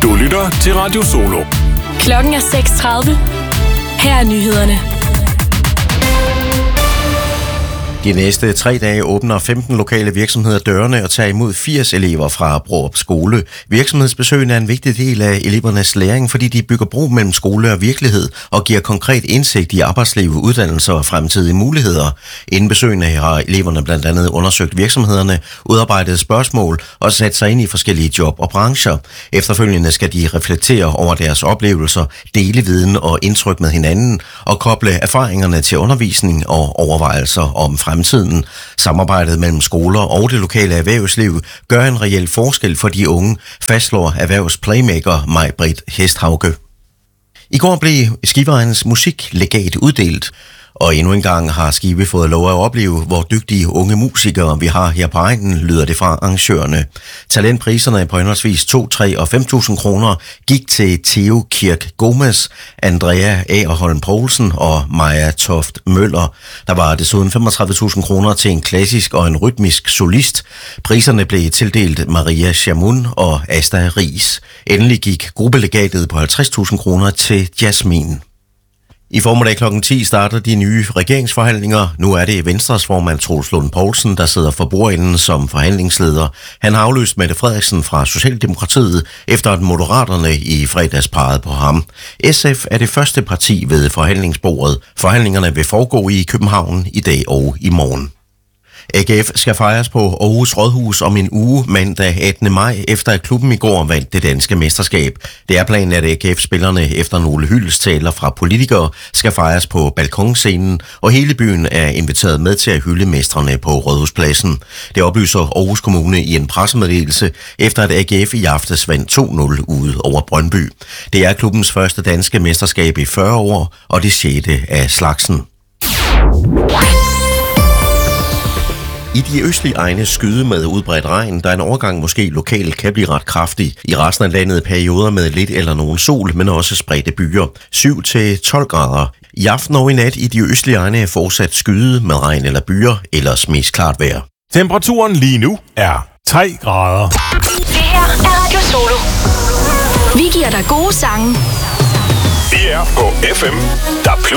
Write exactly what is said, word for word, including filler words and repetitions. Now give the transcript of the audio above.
Du lytter til Radio Solo. Klokken er seks tredive. Her er nyhederne. De næste tre dage åbner femten lokale virksomheder dørene og tager imod firs elever fra Brårup Skole. Virksomhedsbesøgene er en vigtig del af elevernes læring, fordi de bygger bro mellem skole og virkelighed og giver konkret indsigt i arbejdsliv, uddannelser og fremtidige muligheder. Inden besøgene har eleverne blandt andet undersøgt virksomhederne, udarbejdet spørgsmål og sat sig ind i forskellige job og brancher. Efterfølgende skal de reflektere over deres oplevelser, dele viden og indtryk med hinanden og koble erfaringerne til undervisning og overvejelser om fremtiden. Samarbejdet mellem skoler og det lokale erhvervsliv gør en reel forskel for de unge, fastslår erhvervsplaymaker Maj-Britt Hesthauge. I går blev Skivevejens musiklegat uddelt, og endnu en gang har Skive fået lov at opleve, hvor dygtige unge musikere vi har her på egnen, lyder det fra arrangørerne. Talentpriserne på henholdsvis to, tre og fem tusind kroner gik til Theo Kirk Gomes, Andrea Agerholm Poulsen og Maja Toft Møller. Der var desuden femogtredive tusind kroner til en klassisk og en rytmisk solist. Priserne blev tildelt Maria Chamun og Asta Ries. Endelig gik gruppelegatet på halvtreds tusind kroner til Jasmin. I formiddag klokken ti starter de nye regeringsforhandlinger. Nu er det Venstres formand Troels Lund Poulsen, der sidder for bordenden som forhandlingsleder. Han har afløst Mette Frederiksen fra Socialdemokratiet, efter at Moderaterne i fredags pegede på ham. S F er det første parti ved forhandlingsbordet. Forhandlingerne vil foregå i København i dag og i morgen. A G F skal fejres på Aarhus Rådhus om en uge mandag attende maj, efter at klubben i går vandt det danske mesterskab. Det er planen, at A G F-spillerne efter nogle hyldestaler fra politikere skal fejres på balkonscenen, og hele byen er inviteret med til at hylde mestrene på Rådhuspladsen. Det oplyser Aarhus Kommune i en pressemeddelelse, efter at A G F i aftes vandt to nul ude over Brøndby. Det er klubbens første danske mesterskab i fyrre år, og det sjette af slagsen. I de østlige egne skyde med udbredt regn, der en overgang måske lokalt kan blive ret kraftig. I resten af landet perioder med lidt eller nogen sol, men også spredte byer. syv til tolv grader. I aften og i nat i de østlige egne er fortsat skyde med regn eller byer, ellers mest klart vejr. Temperaturen lige nu er tre grader. Det her er Radio Solo. Vi giver dig gode sange. Vi er på F M, der